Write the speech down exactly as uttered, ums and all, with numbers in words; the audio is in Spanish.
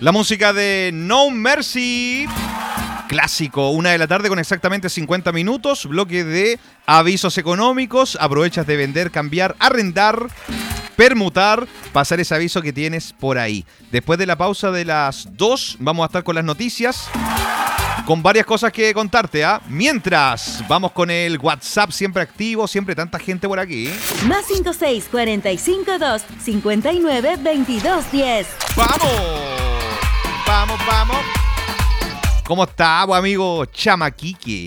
La música de No Mercy. Clásico, una de la tarde con exactamente cincuenta minutos. Bloque de avisos económicos. Aprovechas de vender, cambiar, arrendar, permutar, pasar ese aviso que tienes por ahí. Después de la pausa de las dos, vamos a estar con las noticias. Con varias cosas que contarte, ¿ah? ¿eh? Mientras, vamos con el WhatsApp siempre activo, siempre tanta gente por aquí. Más cinco seis cuatro cinco dos cinco nueve veintidós diez. ¡Vamos! ¡Vamos, vamos! ¿Cómo está, amigo Chamaquique?